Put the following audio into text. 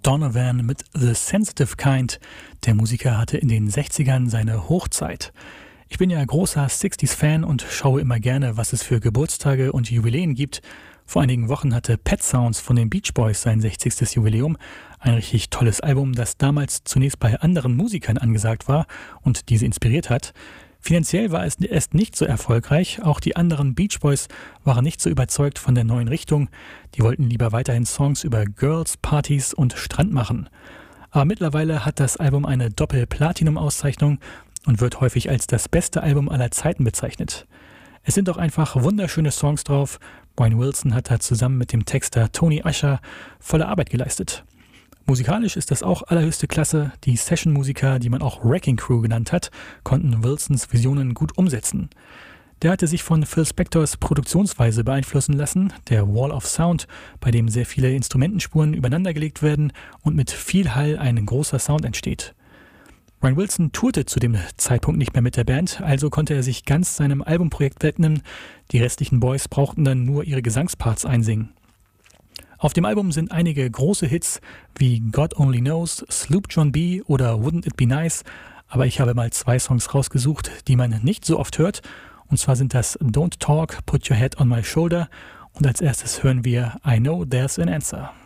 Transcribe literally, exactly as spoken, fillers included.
Donovan mit The Sensitive Kind. Der Musiker hatte in den sechzigern seine Hochzeit. Ich bin ja großer sechziger-Fan und schaue immer gerne, was es für Geburtstage und Jubiläen gibt. Vor einigen Wochen hatte Pet Sounds von den Beach Boys sein sechzigstes Jubiläum. Ein richtig tolles Album, das damals zunächst bei anderen Musikern angesagt war und diese inspiriert hat. Finanziell war es erst nicht so erfolgreich. Auch die anderen Beach Boys waren nicht so überzeugt von der neuen Richtung. Die wollten lieber weiterhin Songs über Girls, Partys und Strand machen. Aber mittlerweile hat das Album eine Doppel-Platinum-Auszeichnung und wird häufig als das beste Album aller Zeiten bezeichnet. Es sind auch einfach wunderschöne Songs drauf. Brian Wilson hat da zusammen mit dem Texter Tony Usher volle Arbeit geleistet. Musikalisch ist das auch allerhöchste Klasse. Die Session-Musiker, die man auch Wrecking Crew genannt hat, konnten Wilsons Visionen gut umsetzen. Der hatte sich von Phil Spectors Produktionsweise beeinflussen lassen, der Wall of Sound, bei dem sehr viele Instrumentenspuren übereinandergelegt werden und mit viel Hall ein großer Sound entsteht. Brian Wilson tourte zu dem Zeitpunkt nicht mehr mit der Band, also konnte er sich ganz seinem Albumprojekt widmen. Die restlichen Boys brauchten dann nur ihre Gesangsparts einsingen. Auf dem Album sind einige große Hits wie God Only Knows, Sloop John B. oder Wouldn't It Be Nice, aber ich habe mal zwei Songs rausgesucht, die man nicht so oft hört, und zwar sind das Don't Talk, Put Your Head on My Shoulder und als erstes hören wir I Know There's an Answer.